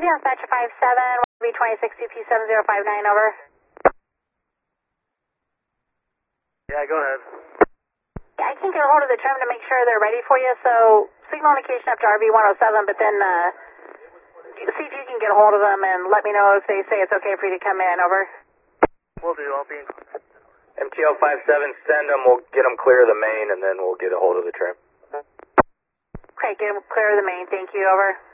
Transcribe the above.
Dispatcher 57, B26CP7059, over. Yeah, go ahead. I can't get a hold of the trim to make sure they're ready for you, so signal indication up to RV107, but then see if you can get a hold of them and let me know if they say it's okay for you to come in, over. Will do, I'll be in contact. MTL 57, send them, we'll get them clear of the main, and then we'll get a hold of the trim. Okay, get them clear of the main, thank you, over.